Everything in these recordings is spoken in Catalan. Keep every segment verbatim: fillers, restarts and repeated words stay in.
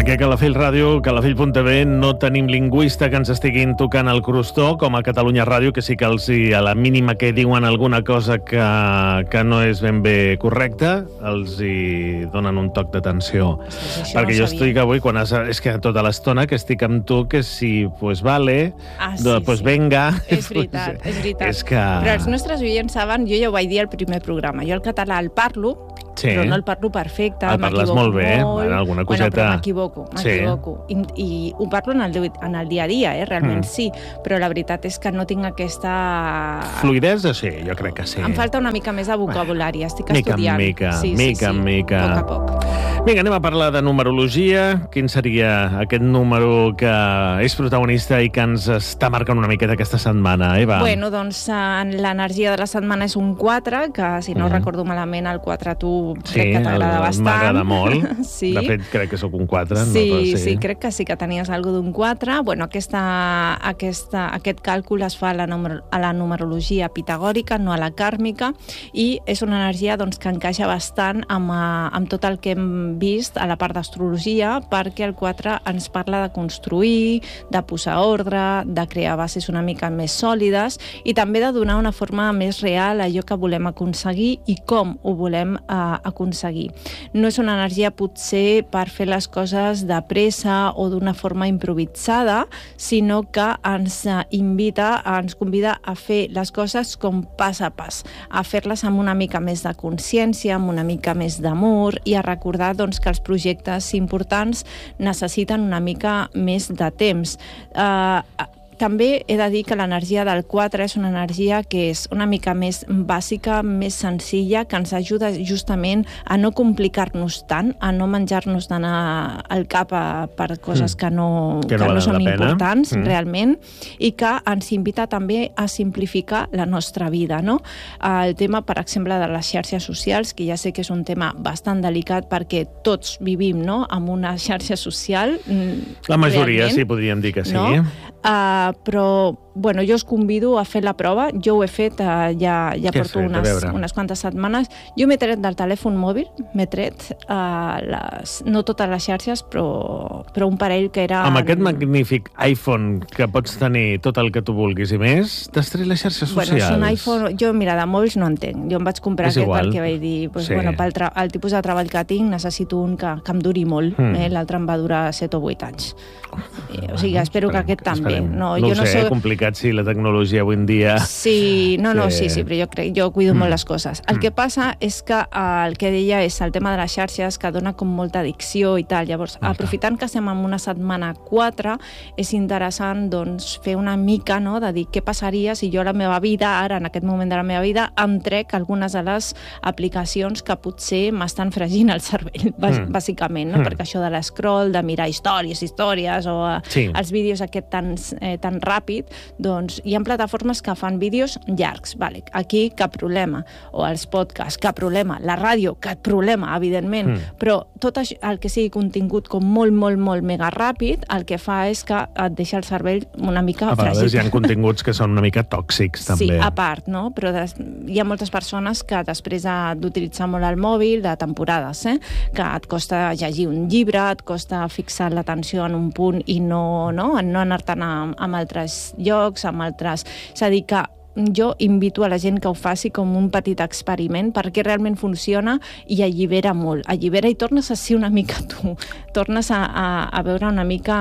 Perquè a Calafell Ràdio, calafell punt tv, no tenim lingüista que ens estiguin tocant el crostó, com a Catalunya Ràdio, que sí que els, a la mínima que diuen alguna cosa que, que no és ben bé correcta, els hi donen un toc d'atenció. Sí, Perquè no jo estic avui, quan has, és que tota l'estona que estic amb tu, que si, pues vale, ah, sí, doncs pues sí. venga. És veritat, és veritat. És que... Però els nostres oients saben, jo ja ho vaig dir al primer programa, jo el català el parlo, sí. però no el parlo perfecte, el parles molt bé, molt. Bueno, alguna coseta... Bueno, però m'equivoco, m'equivoco. Sí. I, I ho parlo en el, en el dia a dia, eh? realment mm. sí, però la veritat és que no tinc aquesta... Fluïdesa, sí, jo crec que sí. Em falta una mica més de vocabulari, estic mica estudiant. Mica, sí, mica, sí, sí. mica. Poc a poc. Vinga, anem a parlar de numerologia. Quin seria aquest número que és protagonista i que ens està marcant una miqueta aquesta setmana, Eva? Bueno, doncs l'energia de la setmana és un quatre, que si no mm. recordo malament el quatre tu sí, crec que t'agrada bastant. M'agrada molt. sí. De fet, crec que sóc un quatre. Sí, no, sí. sí, sí, crec que sí que tenies alguna d'un quatre. Bueno, aquesta, aquesta, aquest càlcul es fa a la, numer a la numerologia pitagòrica, no a la kàrmica, i és una energia doncs, que encaixa bastant amb, amb tot el que hem vist a la part d'astrologia, perquè el quatre ens parla de construir, de posar ordre, de crear bases una mica més sòlides i també de donar una forma més real a allò que volem aconseguir i com ho volem eh, aconseguir. No és una energia potser per fer les coses de pressa o d'una forma improvisada, sinó que ens invita, ens convida a fer les coses com pas a pas, a fer-les amb una mica més de consciència, amb una mica més d'amor i a recordar doncs, que els projectes importants necessiten una mica més de temps. Uh, També he de dir que l'energia del quatre és una energia que és una mica més bàsica, més senzilla, que ens ajuda justament a no complicar-nos tant, a no menjar-nos d'anar al cap a, per coses mm. que no, que no, que no són importants, mm. realment, i que ens invita també a simplificar la nostra vida, no? El tema, per exemple, de les xarxes socials, que ja sé que és un tema bastant delicat perquè tots vivim, no?, amb una xarxa social. La majoria, realment, sí, podríem dir que sí. No? Uh, però, bueno, jo us convido a fer la prova. Jo ho he fet, uh, ja, ja porto fet, unes, unes quantes setmanes. Jo m'he tret del telèfon mòbil, m'he tret uh, les, no totes les xarxes, però, però un parell que era... Amb aquest magnífic iPhone que pots tenir tot el que tu vulguis i més, t'has tret les xarxes socials? Bueno, és un iPhone... Jo, mira, de mòbils no entenc. Jo em vaig comprar és aquest igual. perquè vaig dir, pues, sí. bueno, pel tra el tipus de treball que tinc necessito un que, que em duri molt. Mm. Eh? L'altre em va durar set o vuit anys. Oh, eh, o sigui, espero esperem, que aquest també. No, no jo ho no sé, soc... complicat, sí, la tecnologia avui en dia... Sí, no, no, sí, sí, sí, però jo crec, jo cuido mm. molt les coses. El mm. que passa és que el que deia és el tema de les xarxes, que dona com molta addicció i tal. Llavors, ah, aprofitant que estem en una setmana quatre, és interessant, doncs, fer una mica, no?, de dir què passaria si jo a la meva vida, ara, en aquest moment de la meva vida, em trec algunes de les aplicacions que potser m'estan fregint el cervell, mm. bàsicament, no?, mm. perquè això de l'escroll, de mirar històries, històries, o sí. els vídeos aquest tan, eh, tan ràpid, doncs hi ha plataformes que fan vídeos llargs, vale. Aquí cap problema, o els podcasts, cap problema, la ràdio, cap problema, evidentment, mm. però tot això, el que sigui contingut com molt, molt, molt mega ràpid, el que fa és que et deixa el cervell una mica fràgil. A vegades hi ha continguts que són una mica tòxics, també. Sí, a part, no? Però des, hi ha moltes persones que després d'utilitzar molt el mòbil, de temporades, eh? que et costa llegir un llibre, et costa fixar l'atenció en un punt i no, no? no anar-te'n amb altres llocs, amb altres... És a dir, que jo invito a la gent que ho faci com un petit experiment perquè realment funciona i allibera molt. Allibera i tornes a ser una mica tu. Tornes a, a, a veure una mica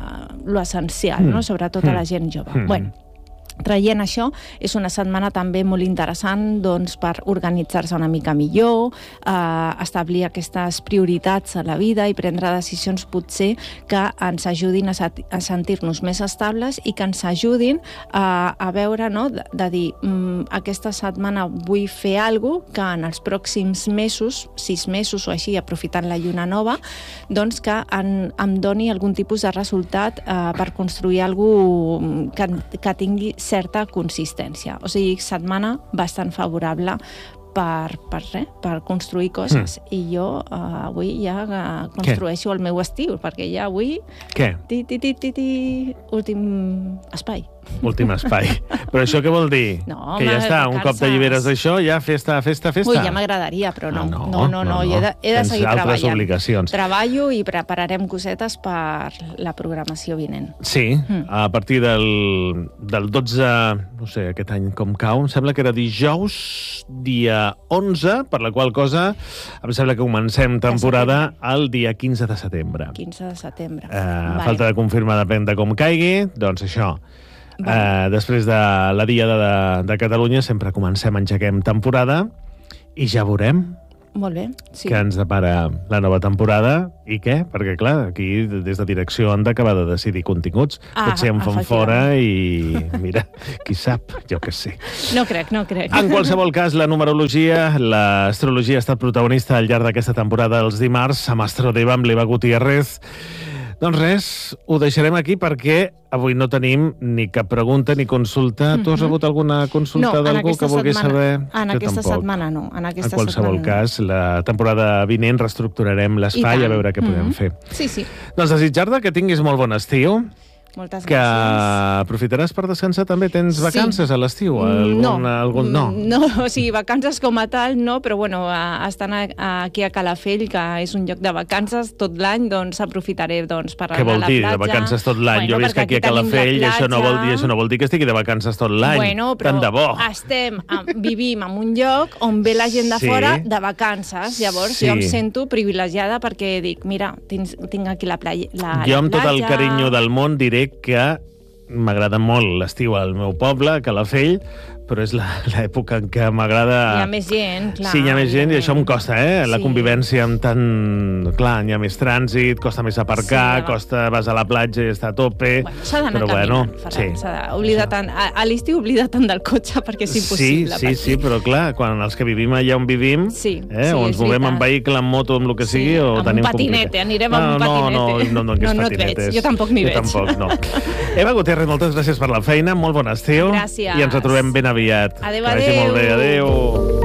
lo essencial, mm. no? Sobretot a la gent jove. Mm. Bueno, traient això, és una setmana també molt interessant doncs, per organitzar-se una mica millor, eh, establir aquestes prioritats a la vida i prendre decisions potser que ens ajudin a, a sentir-nos més estables i que ens ajudin a, a veure, no?, de, de dir mm, aquesta setmana vull fer alguna cosa que en els pròxims mesos, sis mesos o així, aprofitant la lluna nova, doncs que en, em doni algun tipus de resultat eh, per construir alguna cosa que, que tingui certa consistència. O sigui, setmana bastant favorable per, per, res, per construir coses. Mm. I jo uh, avui ja uh, construeixo Què? el meu estiu, perquè ja avui... Què? Ti, ti, ti, ti, ti, últim espai. Últim espai. Però això què vol dir? No, que ja està, un cop t'alliberes d'això, ja festa, festa, festa. Ui, ja m'agradaria, però no. Ah, no, no, no, no, no, he de, he de Tens seguir altres treballant. obligacions. Treballo i prepararem cosetes per la programació vinent. Sí, mm. a partir del, del dotze, no sé, aquest any com cau, em sembla que era dijous, dia onze, per la qual cosa em sembla que comencem temporada el dia quinze de setembre. quinze de setembre. Eh, vale. Falta de confirmar, depèn de com caigui, doncs això. Eh, després de la Diada de, de Catalunya sempre comencem, engeguem temporada i ja veurem Molt bé, sí. que ens depara la nova temporada i què? Perquè, clar, aquí des de direcció han d'acabar de decidir continguts. Ah, Potser em fan fora i, mira, qui sap, jo què sé. No crec, no crec. En qualsevol cas, la numerologia, l'astrologia ha estat protagonista al llarg d'aquesta temporada els dimarts amb Astrodeva, amb l'Eva Gutiérrez. Doncs res, ho deixarem aquí perquè avui no tenim ni cap pregunta ni consulta. Mm-hmm. Tu has rebut alguna consulta no, d'algú que vulguis saber? En Jo aquesta tampoc. setmana no. En, aquesta en qualsevol setmana cas, la temporada vinent reestructurarem l'espai a veure què podem mm-hmm. fer. Sí, sí. Doncs desitjar-te que tinguis molt bon estiu. Moltes que gràcies. aprofitaràs per descansar també? Tens vacances sí. a l'estiu? Algun, no. Algun, no. No, o sigui, vacances com a tal no, però bueno, estant aquí a Calafell, que és un lloc de vacances tot l'any, doncs aprofitaré doncs, per anar a la platja. Què vol dir, de vacances tot l'any? Bueno, jo visc aquí a Calafell i això no, vol dir, això no vol dir que estigui de vacances tot l'any. Bueno, però tant de bo. estem, vivim en un lloc on ve la gent de sí. fora de vacances. Llavors sí. jo em sento privilegiada perquè dic, mira, tinc, tinc aquí la platja. La, jo amb la tot el carinyo del món diré que m'agrada molt l'estiu al meu poble, a Calafell, però és l'època en què m'agrada... Hi ha més gent, clar. Sí, hi ha més gent i això em costa, eh? La sí. convivència amb tant... Clar, hi ha més trànsit, costa més aparcar, sí, costa, vas a la platja i està a tope... Bueno, s'ha d'anar però caminant, bueno, Ferran. Sí. Oblida tant, a, a l'estiu oblida tant del cotxe perquè és impossible. Sí, sí, sí, però clar, quan els que vivim allà on vivim, sí, eh? sí, o ens movem veritat. en vehicle, en moto, amb el que sigui, sí, o amb tenim un patinete, complicat. anirem amb no, un patinete. No, no, no, no, no, no, no et veig, jo tampoc m'hi veig. Jo tampoc, no. Eva Gutiérrez, moltes gràcies per la feina, molt bon estiu. Gràcies. I ens retrobem ben aviat. Adéu, que vagi adéu. molt bé, adéu.